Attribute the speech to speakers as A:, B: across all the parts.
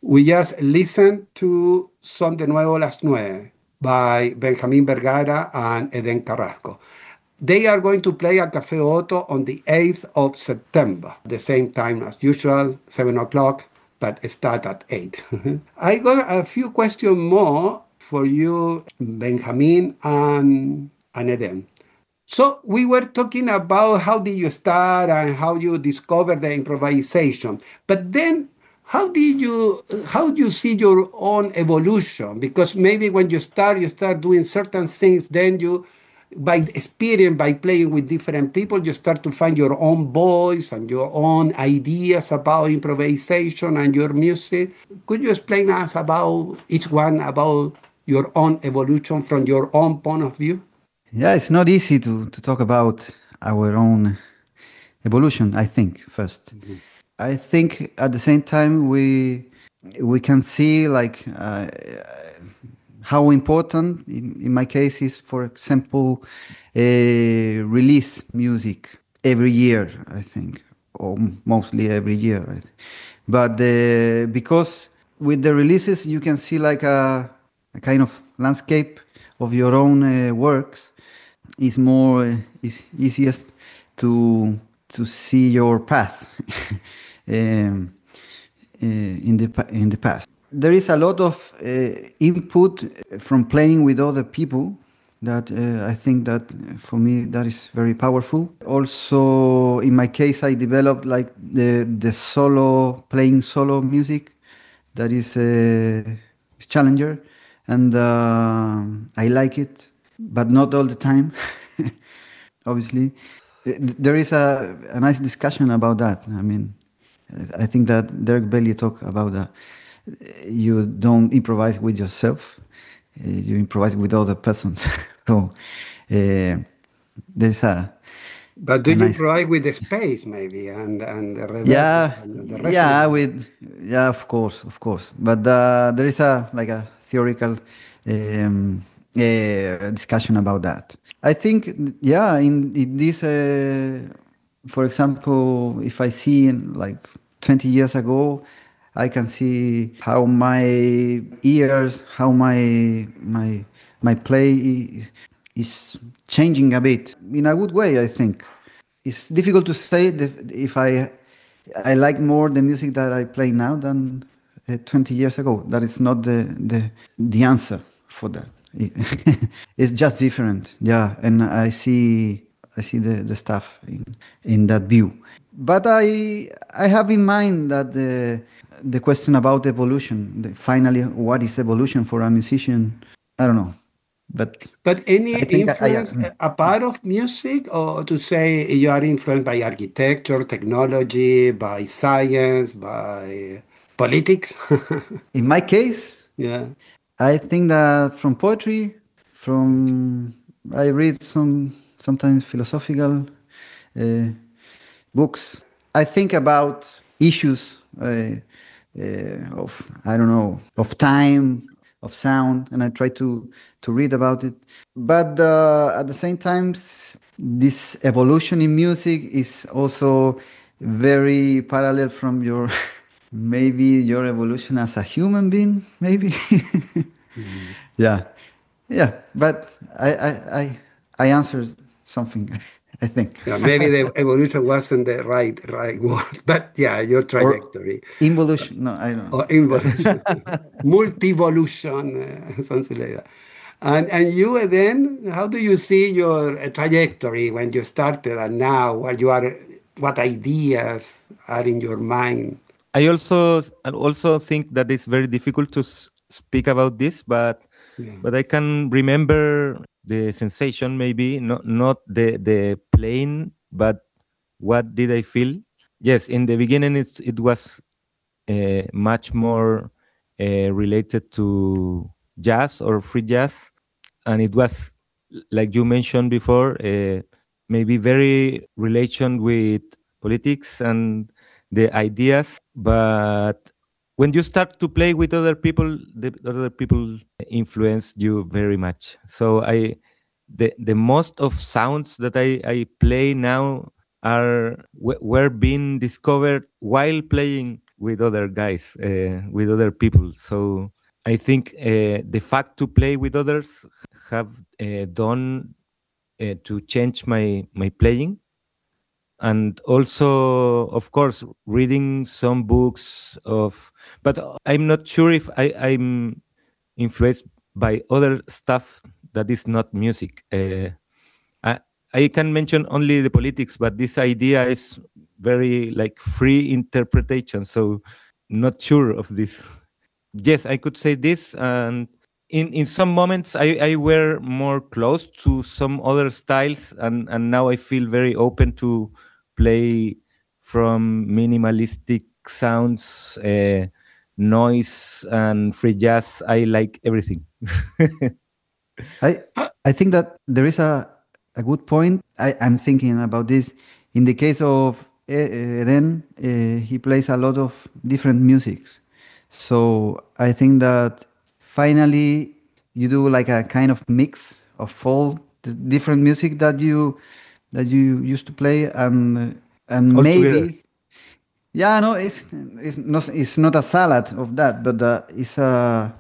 A: We just listened to Son de Nuevo las Nueve by Benjamín Vergara and Eden Carrasco. They are going to play at Café Otto on the 8th of September, the same time as usual, 7 o'clock, but start at 8. I got a few questions more for you, Benjamin and Eden. So we were talking about how did you start and how you discovered the improvisation, but then how do you see your own evolution? Because maybe when you start doing certain things, then you, by experience, by playing with different people, you start to find your own voice and your own ideas about improvisation and your music. Could you explain us about each one, about your own evolution from your own point of view?
B: Yeah, it's not easy to talk about our own evolution, I think, first. Mm-hmm. I think at the same time we can see like how important, in my case, is, for example, release music every year, I think, or mostly every year. But because with the releases, you can see like a kind of landscape of your own works. Is easiest to see your path in the past. There is a lot of input from playing with other people that I think that for me that is very powerful. Also, in my case, I developed like the playing solo music that is Challenger, and I like it, but not all the time. Obviously, there is a nice discussion about that. I mean, I think that Derek Bailey talked about that. You don't improvise with yourself; you improvise with other persons. So there's a.
A: But do you improvise with the space, maybe, and the reverb?
B: Yeah,
A: and the resonance?
B: of course. But there is a theoretical discussion about that. I think, in this, for example, if I see like 20 years ago, I can see how my ears, how my play is changing a bit in a good way. I think it's difficult to say if I like more the music that I play now than 20 years ago. That is not the answer for that. It's just different, and I see the stuff in that view. But I have in mind that the question about evolution, finally, what is evolution for a musician? I don't know. But
A: any influence, a part of music, or to say you are influenced by architecture, technology, by science, by politics?
B: In my case,
A: yeah,
B: I think that from poetry, I read sometimes philosophical books. I think about issues of, I don't know, of time, of sound, and I try to read about it. But at the same time, this evolution in music is also very parallel from your maybe your evolution as a human being, maybe. Mm-hmm. Yeah. But I answered something. I think.
A: Yeah, maybe the evolution wasn't the right word, but yeah, your trajectory.
B: Or involution. No, I don't know.
A: Or involution. Multivolution, something like that. And you then, how do you see your trajectory when you started and now, what ideas are in your mind?
C: I also think that it's very difficult to speak about this, but I can remember the sensation, maybe not the playing, but what did I feel? Yes, in the beginning it was much more related to jazz or free jazz, and it was, like you mentioned before, maybe very relation with politics and the ideas. But when you start to play with other people, the other people influence you very much. So the most of sounds that I play now were being discovered while playing with other guys, with other people. So I think the fact to play with others have done to change my playing, and also, of course, reading some books of. But I'm not sure if I'm influenced by other stuff that is not music. I, I can mention only the politics, but this idea is very like free interpretation. So not sure of this. Yes, I could say this, and in some moments I were more close to some other styles, and now I feel very open to play from minimalistic sounds, noise, and free jazz. I like everything.
B: I think that there is a good point. I'm thinking about this. In the case of Eden, he plays a lot of different musics. So I think that finally you do like a kind of mix of all the different music that you used to play, and
C: All together.
B: maybe yeah, no, it's not a salad of that, but it's a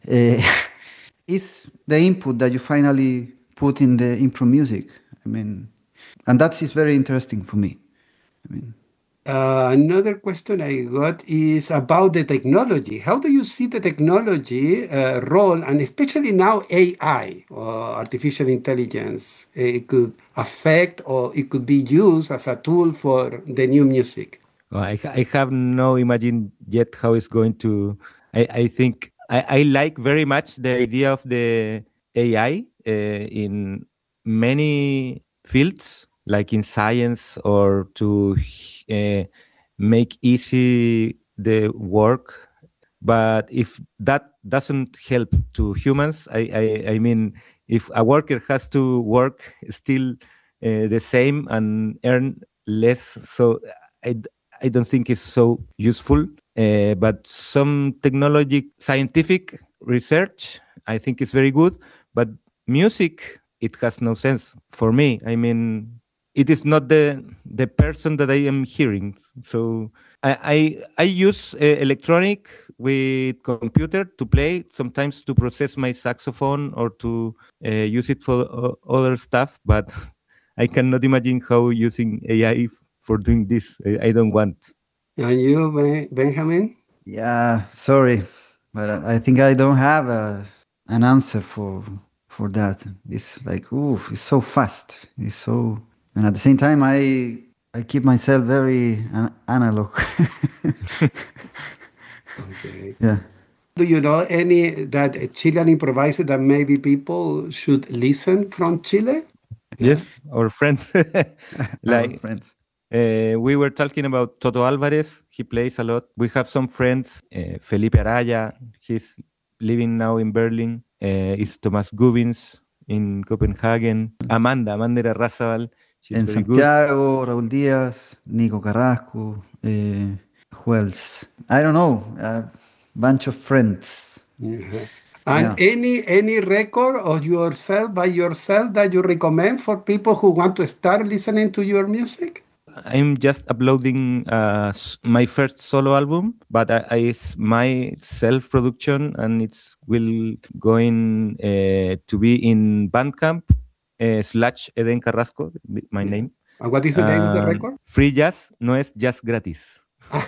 B: it's the input that you finally put in the improv music. I mean, and that is very interesting for me. I mean,
A: Another question I got is about the technology. How do you see the technology role, and especially now AI, artificial intelligence, it could affect or it could be used as a tool for the new music?
C: Well, I have no imagine yet how it's going to. I think I like very much the idea of the AI in many fields, like in science, or to uh, make easy the work. But if that doesn't help to humans, I mean, if a worker has to work still the same and earn less, so I, I don't think it's so useful. But some technology, scientific research, I think is very good. But music, it has no sense for me. I mean, it is not the person that I am hearing. So I use electronic with computer to play, sometimes to process my saxophone or to use it for other stuff. But I cannot imagine how using AI for doing this. I don't want.
A: And you, Benjamin?
B: yeah, sorry, but I think I don't have an answer for that. It's like, ooh, it's so fast. It's so, and at the same time, I keep myself very analog.
A: Okay.
B: yeah.
A: Do you know any that Chilean improviser that maybe people should listen from Chile?
C: Yes, our friend.
B: Our
C: Like
B: friends.
C: we were talking about Toto Alvarez. He plays a lot. We have some friends. Felipe Araya. He's living now in Berlin. Is Thomas Gubins in Copenhagen. Amanda Razabal. She's
B: En
C: very good.
B: Santiago, Raúl Díaz, Nico Carrasco, who else? I don't know. A bunch of friends.
A: Yeah. And any record of yourself by yourself that you recommend for people who want to start listening to your music?
C: I'm just uploading my first solo album, but it's my self production, and it's will going to be in Bandcamp / Eden Carrasco, my name.
A: And what is the name of the record?
C: Free jazz no es jazz gratis.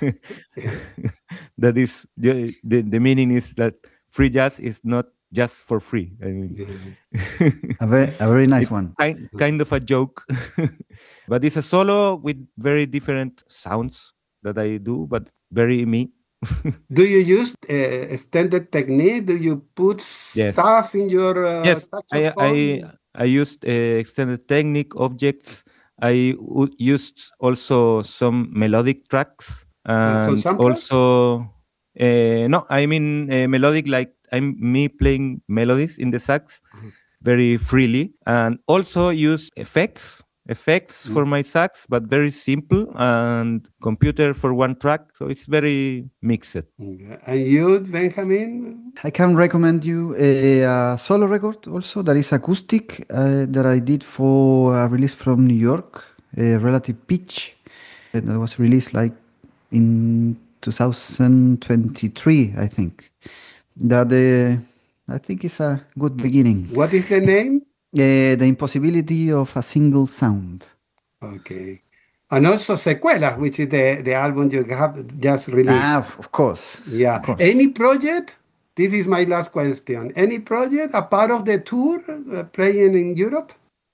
C: That is the meaning is that free jazz is not just for free. I mean,
B: A very nice one.
C: kind of a joke. But it's a solo with very different sounds that I do, but very me.
A: Do you use extended technique? Do you put stuff in your
C: yes,
A: saxophone?
C: I used extended technique objects. I used also some melodic tracks, and
A: samplers?
C: also no, I mean melodic, like I'm me playing melodies in the sax very freely, and also use effects for my sax, but very simple, and computer for one track, so it's very mixed.
A: Okay. And you, Benjamin?
B: I can recommend you a solo record also that is acoustic that I did for a release from New York, Relative Pitch, that was released like in 2023, I think. That I think is a good beginning.
A: What is the name?
B: The Impossibility of a Single Sound.
A: Okay. And also Secuelas, which is the album you have just released.
B: Of course.
A: Yeah.
B: Of course.
A: Any project? This is my last question. Any project, a part of the tour, playing in Europe?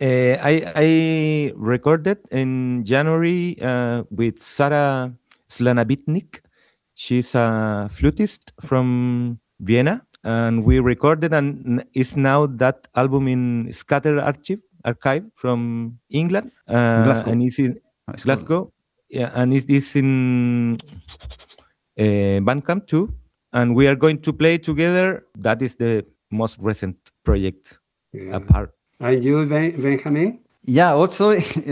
C: I recorded in January with Sarah Slanabitnik. She's a flutist from Vienna, and we recorded, and it's now that album in Scatter Archive from England,
B: Glasgow.
C: and it's in Glasgow. Yeah, and it is in Bandcamp too. And we are going to play together. That is the most recent project apart.
A: And you, Benjamin?
B: Yeah. Also,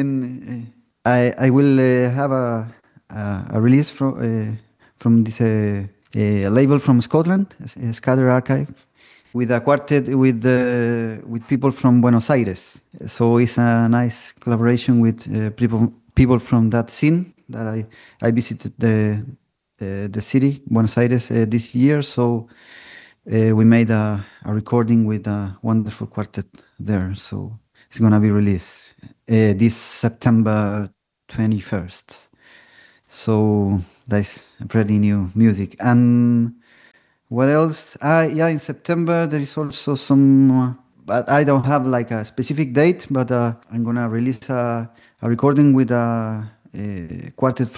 B: I will have a release from this label from Scotland, Scatter Archive, with a quartet with people from Buenos Aires. So it's a nice collaboration with people from that scene that I visited the city, Buenos Aires, this year. So we made a recording with a wonderful quartet there. So it's gonna be released this September 21st. So that's pretty new music. And what else? Yeah, in September there is also some, but I don't have like a specific date. But I'm gonna release a recording with a quartet from